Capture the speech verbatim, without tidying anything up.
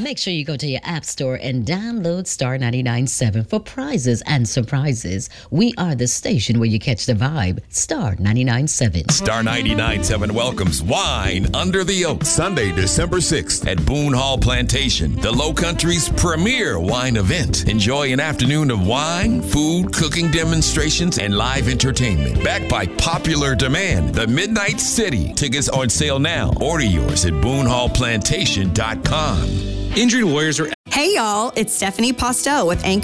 Make sure you go to your app store and download Star ninety-nine point seven for prizes and surprises. We are the station where you catch the vibe. Star ninety-nine point seven. Star ninety-nine point seven welcomes Wine Under the Oak, Sunday, December sixth at Boone Hall Plantation, the Low Country's premier wine event. Enjoy an afternoon of wine, food, cooking demonstrations, and live entertainment. Backed by popular demand, the Midnight City. Tickets on sale now. Order yours at boone hall plantation dot com. Injured lawyers are... Hey, y'all. It's Stephanie Postel with Anchor